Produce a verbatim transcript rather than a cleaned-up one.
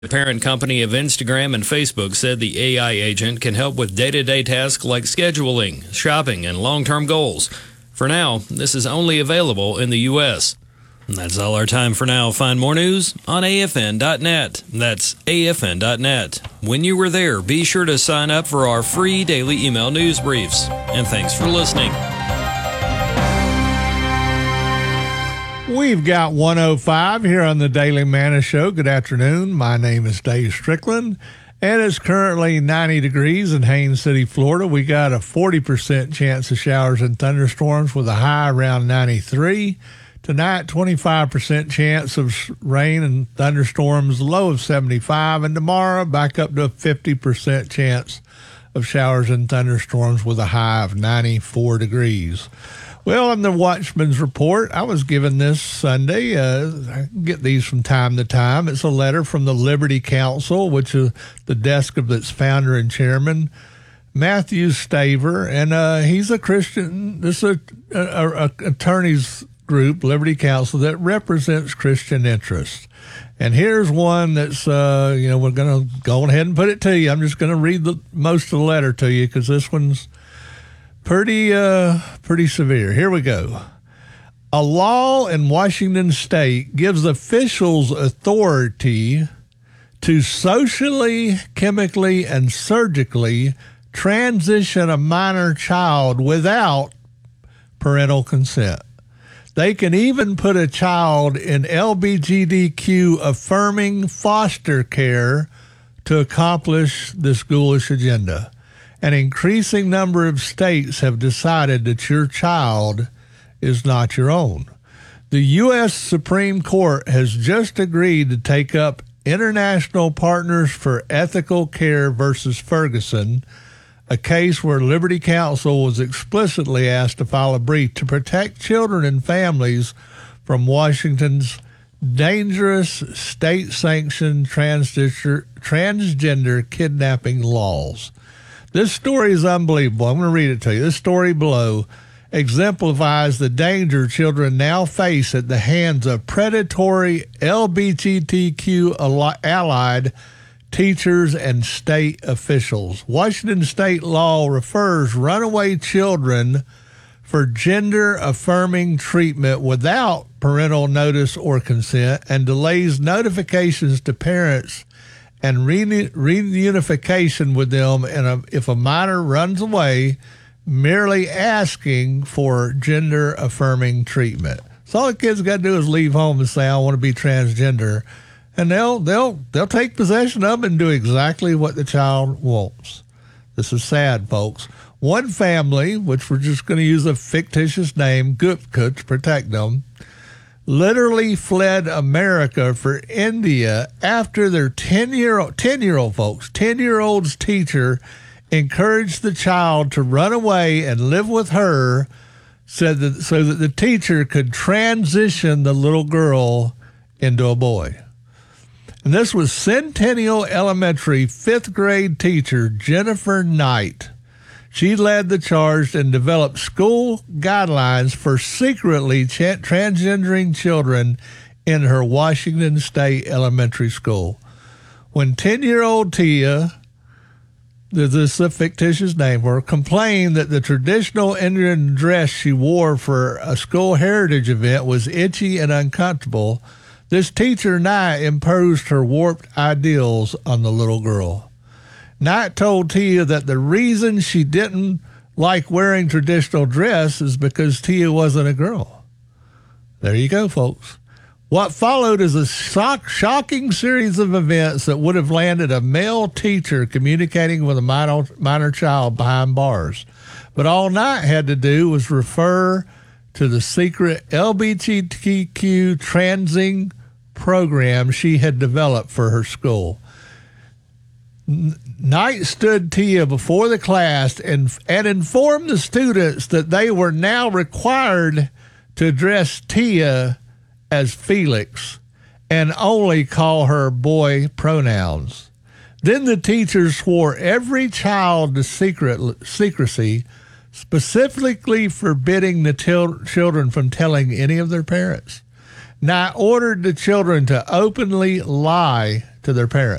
The parent company of Instagram and Facebook said the A I agent can help with day-to-day tasks like scheduling, shopping, and long-term goals. For now, this is only available in the U S. And that's all our time for now. Find more news on A F N dot net. That's A F N dot net. When you were there, be sure to sign up for our free daily email news briefs. And thanks for listening. We've got one oh five here on the Daily Manna Show. Good afternoon. My name is Dave Strickland, and it's currently ninety degrees in Haines City, Florida. We got a forty percent chance of showers and thunderstorms with a high around ninety-three. Tonight, twenty-five percent chance of rain and thunderstorms, low of seventy-five. And tomorrow, back up to a fifty percent chance of showers and thunderstorms with a high of ninety-four degrees. Well, in the Watchman's Report, I was given this Sunday. Uh, I get these from time to time. It's a letter from the Liberty Counsel, which is the desk of its founder and chairman, Matthew Staver. And uh, he's a Christian, this is a, a, a attorney's group, Liberty Counsel, that represents Christian interests. And here's one that's, uh, you know, we're going to go ahead and put it to you. I'm just going to read the most of the letter to you because this one's Pretty, uh, pretty severe. Here we go. A law in Washington State gives officials authority to socially, chemically, and surgically transition a minor child without parental consent. They can even put a child in L G B T Q affirming foster care to accomplish this ghoulish agenda. An increasing number of states have decided that your child is not your own. The U S Supreme Court has just agreed to take up International Partners for Ethical Care versus Ferguson, a case where Liberty Counsel was explicitly asked to file a brief to protect children and families from Washington's dangerous state-sanctioned transgender, transgender kidnapping laws. This story is unbelievable. I'm going to read it to you. This story below exemplifies the danger children now face at the hands of predatory L G B T Q allied teachers and state officials. Washington state law refers runaway children for gender-affirming treatment without parental notice or consent and delays notifications to parents and re- reunification with them and a, if a minor runs away, merely asking for gender-affirming treatment. So all the kids got to do is leave home and say, I want to be transgender, and they'll they'll they'll take possession of them and do exactly what the child wants. This is sad, folks. One family, which we're just going to use a fictitious name, Gupta, to protect them, literally fled America for India after their ten-year-old, ten-year-old folks, ten-year-old's teacher encouraged the child to run away and live with her said that, so that the teacher could transition the little girl into a boy. And this was Centennial Elementary fifth grade teacher Jennifer Knight. She led the charge and developed school guidelines for secretly ch- transgendering children in her Washington State elementary school. When ten-year-old Tia, this is a fictitious name for her, complained that the traditional Indian dress she wore for a school heritage event was itchy and uncomfortable, this teacher, Knight, imposed her warped ideals on the little girl. Knight told Tia that the reason she didn't like wearing traditional dress is because Tia wasn't a girl. There you go, folks. What followed is a shock, shocking series of events that would have landed a male teacher communicating with a minor, minor child behind bars. But all Knight had to do was refer to the secret L G B T Q transing program she had developed for her school. Knight stood Tia before the class and, and informed the students that they were now required to address Tia as Felix and only call her boy pronouns. Then the teacher swore every child to secret, secrecy, specifically forbidding the til- children from telling any of their parents. Knight ordered the children to openly lie to their parents.